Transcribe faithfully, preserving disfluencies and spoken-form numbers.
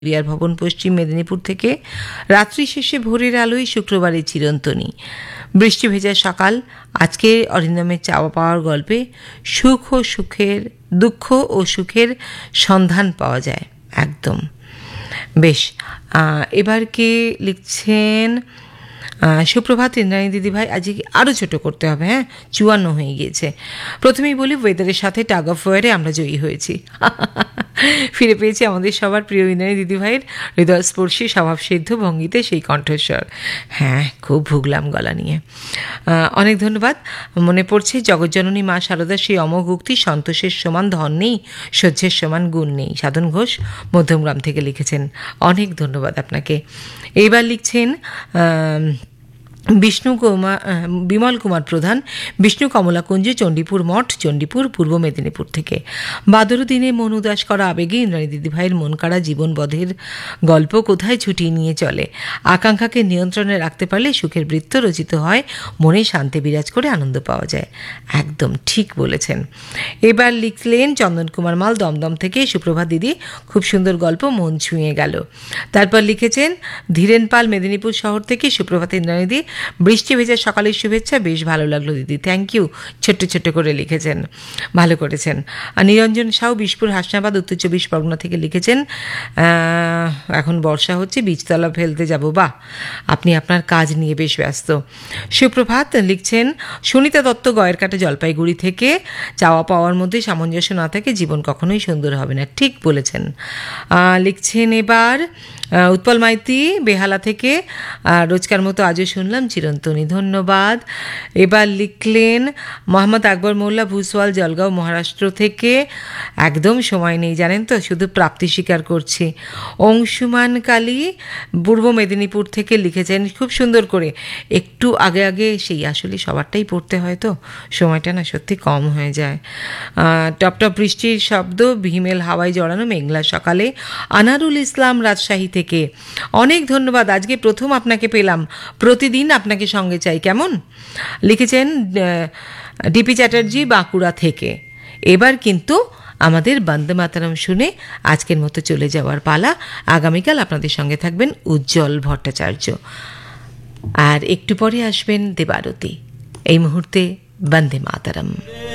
বিহার ভবন পশ্চিম মেদিনীপুর থেকে রাত্রি শেষে ভোরের আলোয় শুক্রবারের চিরন্তনী বৃষ্টি ভেজা সকাল। আজকে অরিন্দমের চাওয়া পাওয়ার গল্পে সুখ ও সুখের দুঃখ ও সুখের সন্ধান পাওয়া যায় একদম বেশ। এবার কে লিখছেন? সুপ্রভাত ইন্দ্রাণী দিদিভাই, আজকে আরও ছোট করতে হবে, হ্যাঁ চুয়ান্ন হয়ে গিয়েছে। প্রথমেই বলি, ওয়েদারের সাথে টাগ অফ ওয়ারে আমরা জয়ী হয়েছি। ফিরে পেয়েছি আমাদের সবার প্রিয় ইন্দ্রাণী দিদিভাইয়ের হৃদয়স্পর্শী স্বভাবসিদ্ধ ভঙ্গিতে সেই কণ্ঠস্বর। হ্যাঁ, খুব ভুগলাম গলা নিয়ে। অনেক ধন্যবাদ। মনে পড়ছে জগজ্জননী মা শারদার সেই অমোঘ উক্তি, সন্তোষের সমান ধন নেই, সহ্যের সমান গুণ নেই। সাধন ঘোষ মধ্যমগ্রাম থেকে লিখেছেন, অনেক ধন্যবাদ আপনাকে। এইবার লিখছেন বিষ্ণু কুমার বিমল কুমার প্রধান, বিষ্ণু কমলাকুঞ্জ, চণ্ডীপুর মঠ, চণ্ডীপুর, পূর্ব মেদিনীপুর থেকে। বাদর দিনে মন উদাস করা আবেগে ইন্দ্রাণী দিদিভাইয়ের মন কাড়া জীবনবধের গল্প কোথায় ছুটিয়ে নিয়ে চলে। আকাঙ্ক্ষাকে নিয়ন্ত্রণে রাখতে পারলে সুখের বৃত্ত রচিত হয়, মনে শান্তি বিরাজ করে আনন্দ পাওয়া যায়। একদম ঠিক বলেছেন। এবার লিখলেন চন্দন কুমার মাল, দমদম থেকে, সুপ্রভাত দিদি, খুব সুন্দর গল্প, মন ছুঁয়ে গেল। তারপর লিখেছেন ধীরেন পাল, মেদিনীপুর শহর থেকে, সুপ্রভাত ইন্দ্রাণী দি, বৃষ্টি ভেজা সকালের শুভেচ্ছা, বেশ ভালো লাগলো দিদি, থ্যাংক ইউ। ছোট্ট ছোট্ট করে লিখেছেন, ভালো করেছেন। আর নিরঞ্জন সাউ, বিশপুর হাসনাবাদ, উত্তর চব্বিশ পরগনা থেকে লিখেছেন, এখন বর্ষা হচ্ছে, বীজতলা ফেলতে যাব। বাহ, আপনি আপনার কাজ নিয়ে বেশ ব্যস্ত। সুপ্রভাত লিখছেন সুনিতা দত্ত, গয়ের কাটা, জলপাইগুড়ি থেকে, চাওয়া পাওয়ার মধ্যে সামঞ্জস্য না থাকে জীবন কখনোই সুন্দর হবে না। ঠিক বলেছেন। লিখছেন এবার উৎপল মাইতি, বেহালা থেকে, রোজকার মতো আজও শুনলাম চিরন্তনী, ধন্যবাদ। এবার লিখলেন মোহাম্মদ আকবর মোল্লা, ভুসওয়াল, জলগাঁও, মহারাষ্ট্র থেকে, একদম সময় নেই জানেন তো, শুধু প্রাপ্তি স্বীকার করছি। অংশুমান কালী, পূর্ব মেদিনীপুর থেকে লিখেছেন খুব সুন্দর করে, একটু আগে আগে সেই আসলে সবারটাই পড়তে হয় তো, সময়টা না সত্যি কম হয়ে যায়। টপটপ বৃষ্টির শব্দ, হিমেল হাওয়ায় জড়ানো মেঘলা সকালে, আনারুল ইসলাম, রাজশাহী থেকে, অনেক ধন্যবাদ। আজকে প্রথম আপনাকে পেলাম, প্রতিদিন আপনাকে সঙ্গে চাই, কেমন? লিখেছেন ডিপি চ্যাটার্জি, বাঁকুড়া থেকে। এবার কিন্তু আমাদের বন্দে মাতরম শুনে আজকের মতো চলে যাওয়ার পালা। আগামীকাল আপনাদের সঙ্গে থাকবেন উজ্জ্বল ভট্টাচার্য, আর একটু পরে আসবেন দেবারতী। এই মুহূর্তে বন্দে মাতরম।